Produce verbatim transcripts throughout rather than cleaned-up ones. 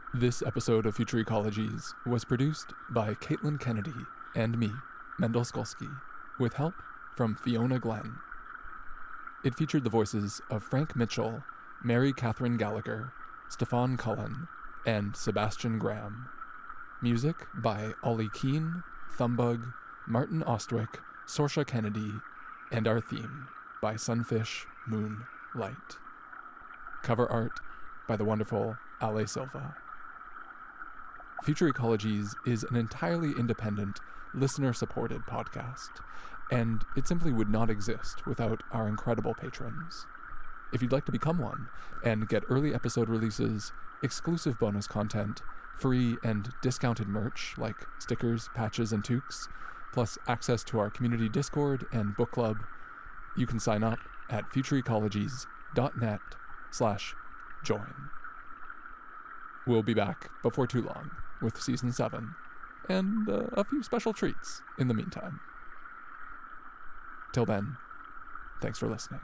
This episode of Future Ecologies was produced by Caitlin Kennedy and me, Mendel Skolsky, with help from Fiona Glenn. It featured the voices of Frank Mitchell, Mary Catherine Gallagher, Stefan Cullen, and Sebastian Graham. Music by Ollie Keane, Thumbug, Martin Ostwick, Sorsha Kennedy, and our theme by Sunfish Moon Light. Cover art by the wonderful Ale Silva. Future Ecologies is an entirely independent, listener-supported podcast, and it simply would not exist without our incredible patrons. If you'd like to become one and get early episode releases, exclusive bonus content, free and discounted merch like stickers, patches, and toques, plus access to our community Discord and book club, you can sign up at futureecologies.net slash join. We'll be back before too long with Season seven, and uh, a few special treats in the meantime. Till then, thanks for listening.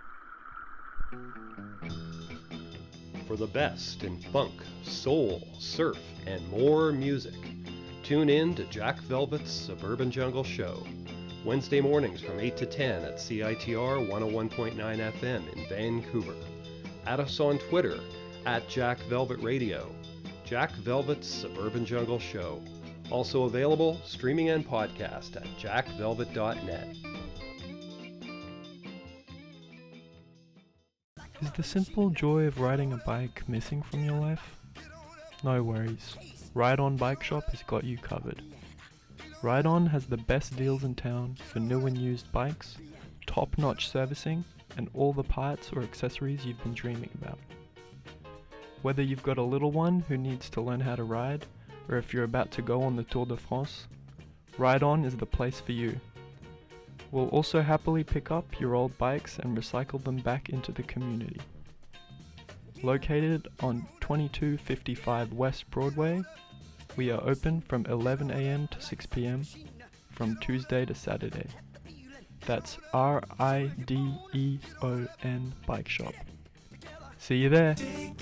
For the best in funk, soul, surf, and more music, tune in to Jack Velvet's Suburban Jungle Show, Wednesday mornings from eight to ten at C I T R one oh one point nine F M in Vancouver. Add us on Twitter at Jack Velvet Radio. Jack Velvet's Suburban Jungle Show. Also available streaming and podcast at jack velvet dot net. Is the simple joy of riding a bike missing from your life? No worries. Ride On Bike Shop has got you covered. Ride On has the best deals in town for new and used bikes, top-notch servicing, and all the parts or accessories you've been dreaming about. Whether you've got a little one who needs to learn how to ride, or if you're about to go on the Tour de France, Ride On is the place for you. We'll also happily pick up your old bikes and recycle them back into the community. Located on twenty-two fifty-five West Broadway, we are open from eleven a.m. to six p.m. from Tuesday to Saturday. That's R I D E O N Bike Shop. See you there!